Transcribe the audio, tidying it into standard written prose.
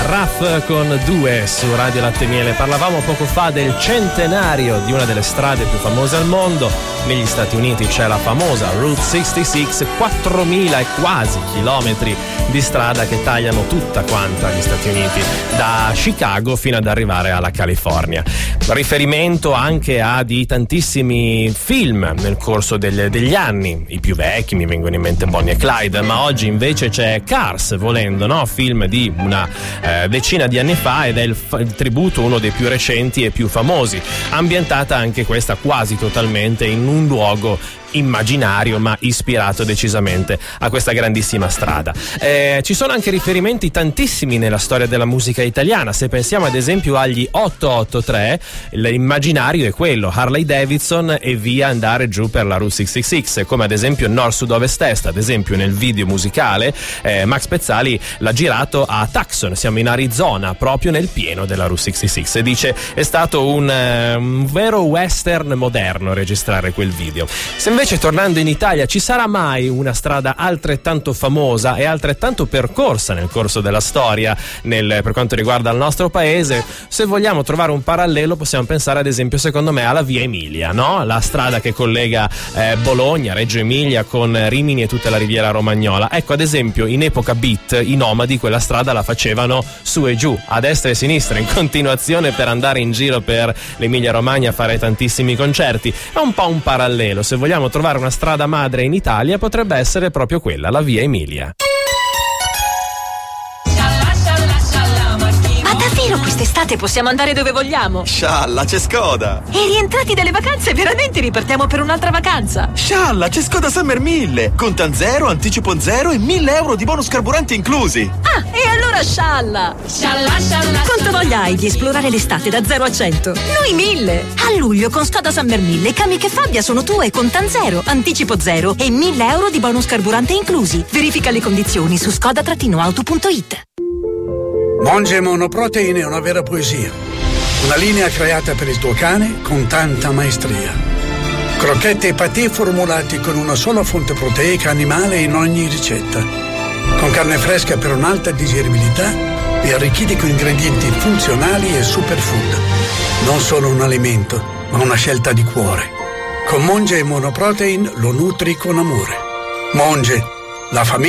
RAF con 2 su Radio Latte Miele. Parlavamo poco fa del centenario di una delle strade più famose al mondo. Negli Stati Uniti c'è la famosa Route 66, 4.000 e quasi chilometri di strada che tagliano tutta quanta gli Stati Uniti, da Chicago fino ad arrivare alla California. Riferimento anche a di tantissimi film nel corso degli anni. I più vecchi mi vengono in mente Bonnie e Clyde, ma oggi invece c'è Cars, volendo, no? Film di una decina di anni fa, ed è il tributo, uno dei più recenti e più famosi, ambientata anche questa quasi totalmente in un luogo immaginario ma ispirato decisamente a questa grandissima strada. Ci sono anche riferimenti tantissimi nella storia della musica italiana. Se pensiamo ad esempio agli 883, l'immaginario è quello, Harley Davidson e via andare giù per la Route 66, come ad esempio Nord Sud Ovest Est. Ad esempio nel video musicale Max Pezzali l'ha girato a Tucson, siamo in Arizona, proprio nel pieno della Route 66, e dice è stato un vero western moderno registrare quel video. Se invece, tornando in Italia, ci sarà mai una strada altrettanto famosa e altrettanto percorsa nel corso della storia per quanto riguarda il nostro paese? Se vogliamo trovare un parallelo, possiamo pensare ad esempio, secondo me, alla Via Emilia, no? La strada che collega Bologna, Reggio Emilia con Rimini e tutta la riviera romagnola. Ecco, ad esempio, in epoca beat i nomadi quella strada la facevano su e giù, a destra e a sinistra, in continuazione, per andare in giro per l'Emilia Romagna a fare tantissimi concerti. È un po' un parallelo. Se vogliamo trovare una strada madre in Italia, potrebbe essere proprio quella, la Via Emilia. Ma davvero quest'estate possiamo andare dove vogliamo? Scialla, c'è Skoda! E rientrati dalle vacanze, veramente ripartiamo per un'altra vacanza? Scialla, c'è Skoda Summer 1000! Contan zero, anticipo zero e 1.000 euro di bonus carburanti inclusi! Ah, e allora scialla! Scialla, scialla! Quanto voglia hai di esplorare l'estate da 0 a 100? Noi 1000! A luglio con Skoda Summer 1000 Kamiq e Fabia sono tue, contan zero, anticipo zero e 1.000 euro di bonus carburante inclusi. Verifica le condizioni su skoda-auto.it. Monge Monoprotein è una vera poesia. Una linea creata per il tuo cane con tanta maestria. Crocchette e patè formulati con una sola fonte proteica animale in ogni ricetta. Con carne fresca per un'alta digeribilità e arricchiti con ingredienti funzionali e superfood. Non solo un alimento, ma una scelta di cuore. Con Monge Monoprotein lo nutri con amore. Monge, la famiglia